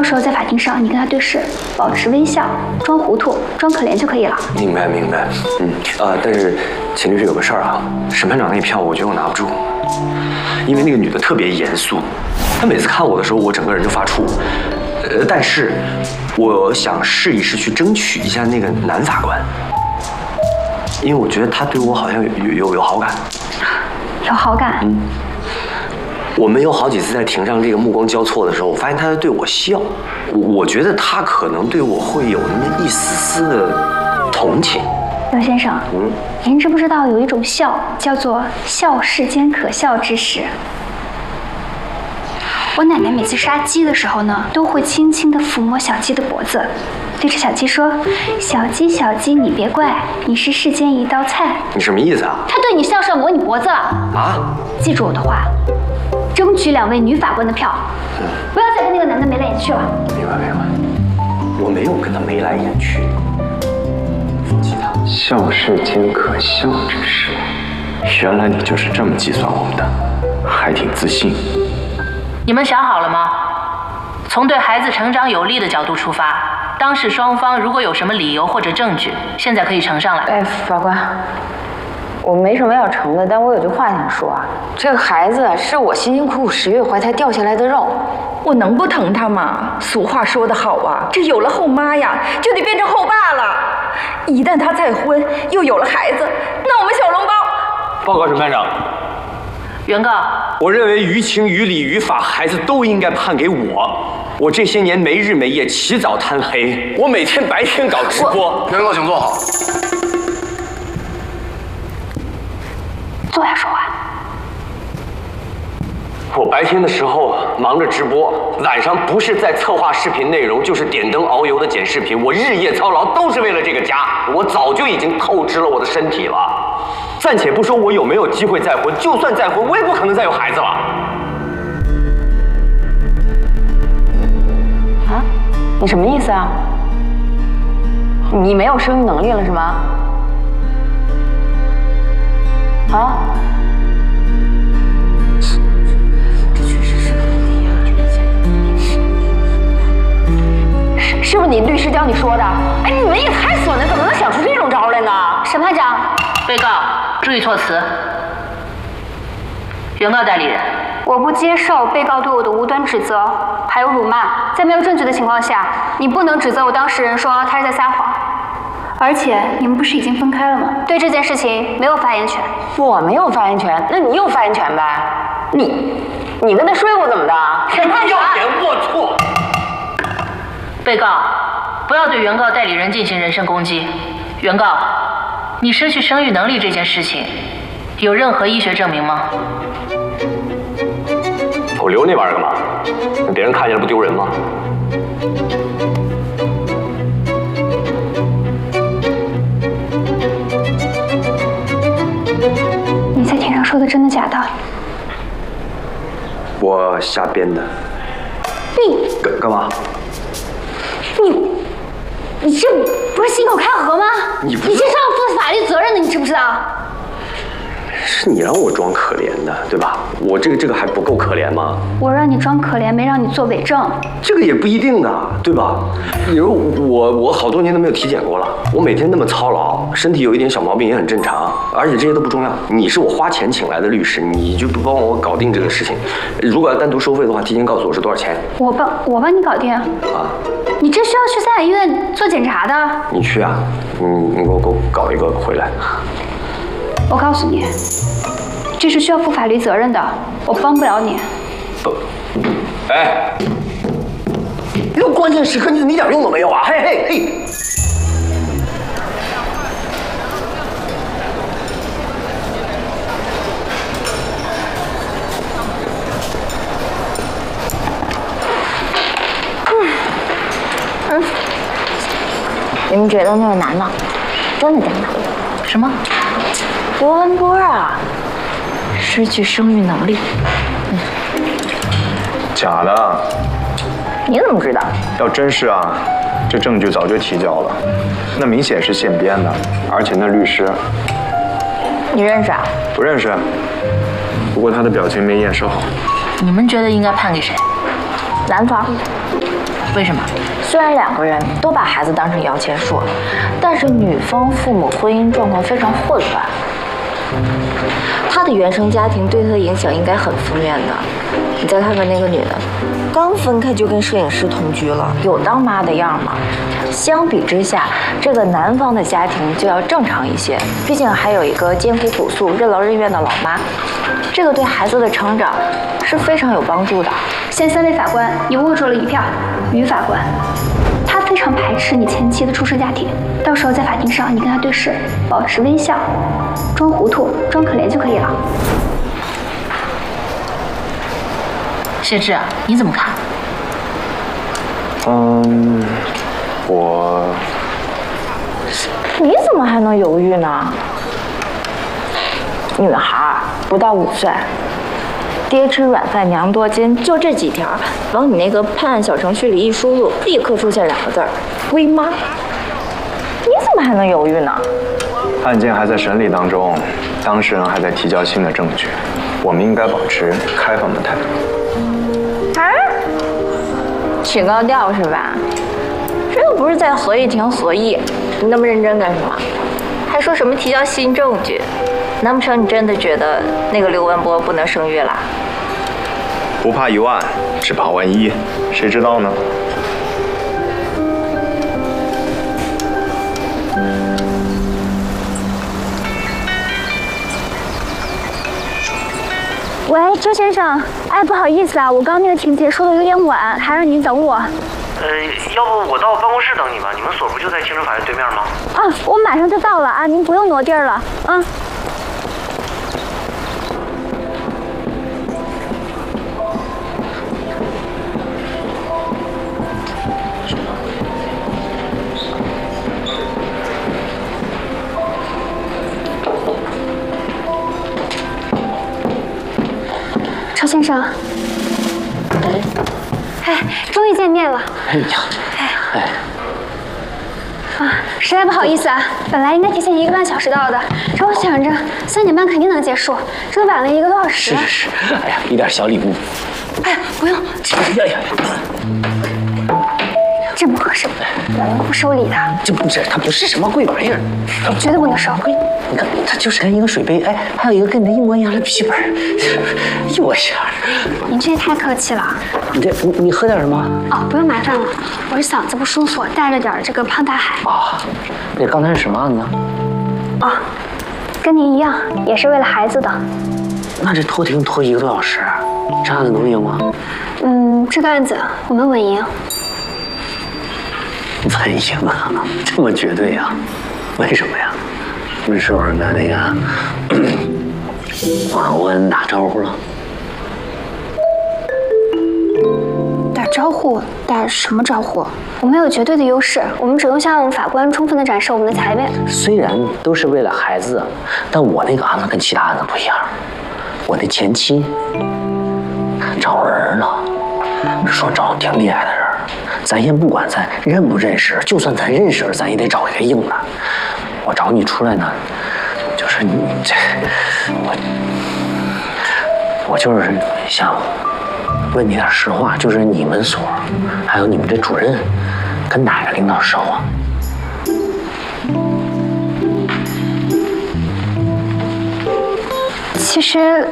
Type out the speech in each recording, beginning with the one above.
到时候在法庭上，你跟他对视，保持微笑，装糊涂，装可怜就可以了。 明白。但是前律师有个事儿啊，审判长那票我觉得我拿不住，因为那个女的特别严肃，她每次看我的时候，我整个人就发怵。但是我想试一试去争取一下那个男法官，因为我觉得他对我好像有好感。 有好感？ 我们有好几次在庭上这个目光交错的时候，我发现他在对我笑，我觉得他可能对我会有那么一丝丝的同情。 刘先生，您知不知道有一种笑叫做笑世间可笑之时？我奶奶每次杀鸡的时候呢，都会轻轻地抚摸小鸡的脖子，对着小鸡说：“小鸡，小鸡，你别怪，你是世间一道菜。”你什么意思啊？ 他对你笑是要摸你脖子了啊！记住我的话，争取2位女法官的票，不要再跟那个男的眉来眼去了。 明白。我没有跟他眉来眼去。放弃他。 笑世间可笑之事，原来你就是这么计算我们的，还挺自信。 你们想好了吗？从对孩子成长有利的角度出发，当事双方如果有什么理由或者证据，现在可以呈上来。 法官，我没什么要呈的，但我有句话想说啊，这个孩子是我辛辛苦苦10月怀胎掉下来的肉， 我能不疼他吗？俗话说得好啊，这有了后妈呀，就得变成后爸了。一旦他再婚，又有了孩子，那我们小笼包…… 报告审判长。 原告， 我认为于情于理于法，孩子都应该判给我。我这些年没日没夜，起早贪黑，我每天白天搞直播。 原告请坐好。 坐下说话。 我白天的时候忙着直播，晚上不是在策划视频内容，就是点灯熬油的剪视频。我日夜操劳，都是为了这个家。我早就已经透支了我的身体了。暂且不说我有没有机会再婚，就算再婚，我也不可能再有孩子了。 啊？你什么意思啊？你没有生育能力了是吗？啊？这确实是个问题啊！是不是你律师教你说的？哎，你们也太损了，怎么能想出这种招来呢？ 审判长， 被告注意措辞。原告代理人， 我不接受被告对我的无端指责，还有辱骂。在没有证据的情况下，你不能指责我当事人说他是在撒谎。而且你们不是已经分开了吗？对这件事情没有发言权。 我没有发言权，那你有发言权呗？你跟他睡过怎么的？ 审判长，要言龌龊。 被告，不要对原告代理人进行人身攻击。原告，你失去生育能力这件事情，有任何医学证明吗？ 我留那玩意儿干嘛？让别人看见了不丢人吗？ 你在庭上说的真的假的？ 我瞎编的。 你干嘛？ 你这不是信口开河吗？ 你这是要负法律责任的，你知不知道？ 是你让我装可怜的，对吧？我这个还不够可怜吗？ 我让你装可怜，没让你做伪证。 这个也不一定的，对吧？比如我好多年都没有体检过了，我每天那么操劳，身体有一点小毛病也很正常，而且这些都不重要。你是我花钱请来的律师，你就不帮我搞定这个事情。如果要单独收费的话，提前告诉我是多少钱。 我帮你搞定啊！你这需要去三甲医院做检查的。 你去啊，你给我搞一个回来。 我告诉你，这是需要负法律责任的，我帮不了你。 不，哎，这个关键时刻你点用都没有啊！嘿嘿嘿。 你们觉得那个男的真的假的？ 什么？ 罗文波啊，失去生育能力。 假的。 你怎么知道？ 要真是啊，这证据早就提交了，那明显是现编的，而且那律师， 你认识啊？ 不认识。不过他的表情没验收好。 你们觉得应该判给谁？ 男方。 为什么？ 虽然2个人都把孩子当成摇钱树了，但是女方父母婚姻状况非常混乱，她的原生家庭对她的影响应该很负面的。你再看看那个女的，刚分开就跟摄影师同居了，有当妈的样吗？相比之下，这个男方的家庭就要正常一些，毕竟还有一个艰苦朴素、任劳任怨的老妈，这个对孩子的成长是非常有帮助的。 现3位法官，你握住了1票。于法官，他非常排斥你前妻的出生家庭，到时候在法庭上你跟他对视，保持微笑，装糊涂、装可怜就可以了。 谢志，你怎么看？ 你怎么还能犹豫呢？女孩不到5岁，爹吃软饭娘多金，就这几条，往你那个判案小程序里一输入，立刻出现2个字儿：龟妈。你怎么还能犹豫呢？ 案件还在审理当中，当事人还在提交新的证据，我们应该保持开放的态度。 啊？起高调是吧？这又不是在合议庭合议，你那么认真干什么？还说什么提交新证据？难不成你真的觉得那个刘文波不能生育了？ 不怕1万，只怕万一，谁知道呢？ 喂，周先生，哎，不好意思啊，我刚那个庭结束的有点晚，还让您等我。 要不我到办公室等你吧？你们所不就在京城法院对面吗？ 啊，我马上就到了啊，您不用挪地儿了，啊。周先生，哎，终于见面了。 哎呀，哎。 啊，实在不好意思啊，本来应该提前1个半小时到的，这我想着3点半肯定能结束，这晚了1个多小时。 是，哎呀，一点小礼物。 哎呀，不用，这不合适，我们不收礼的。 这不是，它不是什么贵玩意儿， 绝对不能收。 你看，它就是一个水杯，哎，还有一个跟你的一模一样的笔记本。哎呦我去！ 您这也太客气了。 你喝点什么？ 哦，不用麻烦了，我是嗓子不舒服，带了点这个胖大海。 啊，那刚才是什么案子？ 哦，跟您一样，也是为了孩子的。 那这拖庭拖1个多小时，这案子能赢吗？ 这个案子我们稳赢。 稳赢啊？这么绝对啊？为什么呀？什么时候跟那个王文打招呼了？ 打招呼？打什么招呼？我们有绝对的优势，我们只用向法官充分的展示我们的才干。 虽然都是为了孩子，但我那个案子跟其他案子不一样。我的前妻找人了，说找挺厉害的人。咱先不管咱认不认识，就算咱认识了，咱也得找一个硬的。我找你出来呢，就是你这，我就是想问你点实话，就是你们所，还有你们这主任，跟哪个领导熟啊？ 其实，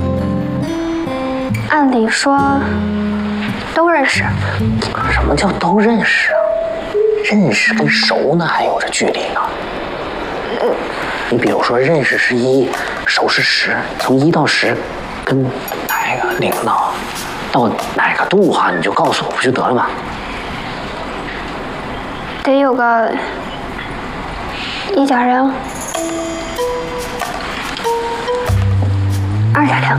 按理说都认识。 什么叫都认识啊？认识跟熟呢还有着距离呢。你比如说，认识是1，熟是10，从1到10，跟哪个领导到哪个度哈，你就告诉我不就得了吗？ 得有个1.0、2.0。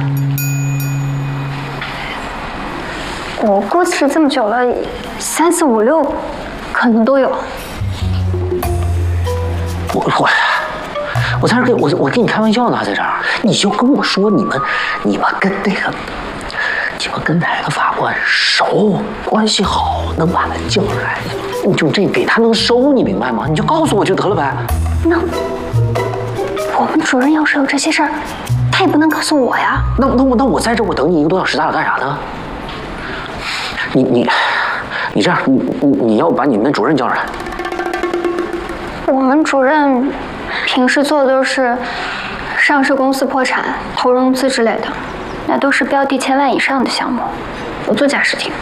我估计这么久了，3、4、5、6，可能都有。 我在这我跟你开玩笑呢，在这儿，你就跟我说你们跟哪个法官熟，关系好，能把他叫来，你就这给他能收，你明白吗？你就告诉我就得了呗。 那我们主任要是有这些事儿，他也不能告诉我呀。那我在这我等你1个多小时，咱俩干啥呢？ 你这样，你要把你们主任叫上来。 我们主任平时做的都是上市公司破产、投融资之类的，那都是标的1000万以上的项目，不做假视听。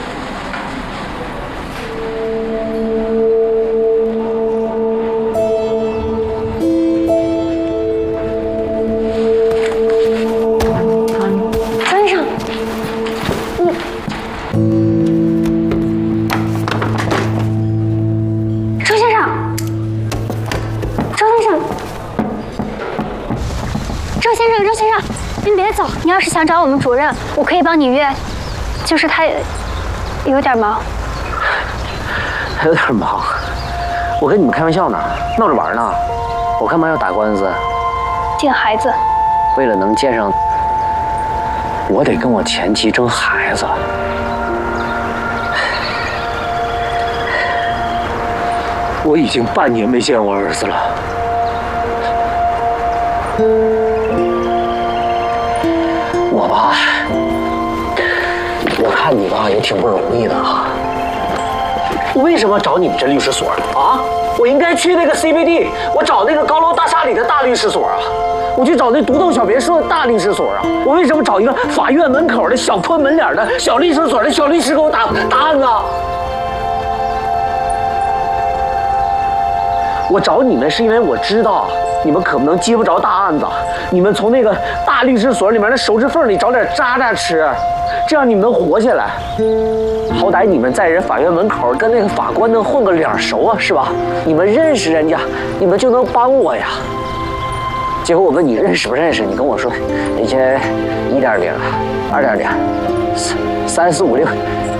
周先生，您别走。你要是想找我们主任，我可以帮你约，就是他有点忙。 还有点忙？我跟你们开玩笑呢，闹着玩呢。我干嘛要打官司？ 见孩子。 为了能见上，我得跟我前妻争孩子。我已经半年没见我儿子了。我吧，我看你吧也挺不容易的啊。我为什么找你们这律师所啊？我应该去那个 CBD， 我找那个高楼大厦里的大律师所啊，我去找那独栋小别墅的大律师所啊。我为什么找一个法院门口的小破门脸的小律师所的小律师给我打案子？我找你们是因为我知道你们可能接不着大案子，你们从那个大律师所里面的手指缝里找点渣渣吃，这样你们能活下来。好歹你们在人法院门口跟那个法官能混个脸熟啊，是吧？你们认识人家，你们就能帮我呀。结果我问你认识不认识，你跟我说那些1.0、2.0、3、4、5、6，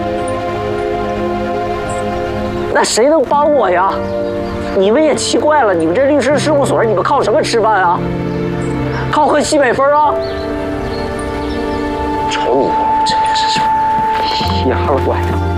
那谁能帮我呀？你们也奇怪了，你们这律师事务所，你们靠什么吃饭啊？靠喝西北风啊？瞅你这是瞎了怪。